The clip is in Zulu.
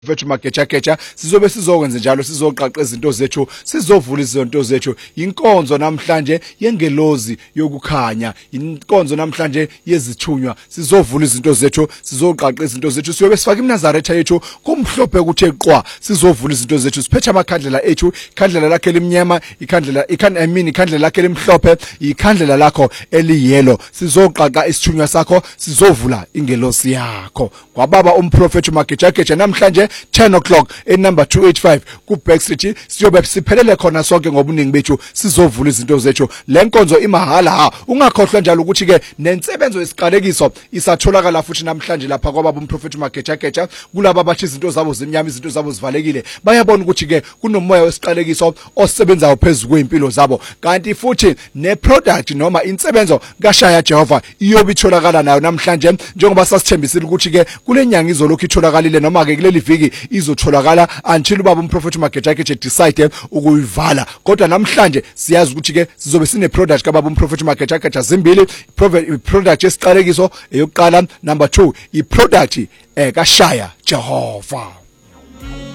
Mfethu magejageja sizobe sizokwenza njalo sizoqaqa izinto zethu sizovula izinto zethu inkonzo namhlanje yengelozi yokukhanya inkonzo namhlanje yezithunywa sizovula izinto zethu sizoqaqa izinto zethu siyobe sifaka iminazaretha yethu kumhlophe kuthe qwa sizovula izinto zethu siphethe amakhandlela ethu ikhandlela lakhe elimnyama ikhandlela lakhe elimhlophe ikhandlela lakho eliyelo sizoqaqa isithunywa sakho sizovula ingelosi yakho kwababa umprofeti magejageja namhlanje 10 o'clock number 285 ku Backstreet siyobe siphelele khona sonke ngobuningi bethu sizovula izinto zethu lenkonzo imahala ungakhohlwa njalo ukuthi ke nensebenzo yesiqalekiso isatholakala futhi namhlanje lapha kwababa umprofeti magejageja kulabo abathi izinto zabo zimnyama izinto zabo zivalekile bayabona ukuthi ke kunomoya wesiqalekiso osebenzayo phezulu kweimpilo zabo kanti futhi ne product noma insebenzo kaShaya Jehova iyobe itholakala nayo namhlanje njengoba sasithembisile ukuthi ke kulenyanga izolokhu itholakalile noma ke kuleli viki izotholakala until ubaba umprofeti magejageja decide ukuyivala kodwa namhlanje siyazi ukuthi ke sizobe sine product kababa umprofeti magejageja zimbili product yesiqalekiso eyokuqala number 2 i product kaShaya Jehova.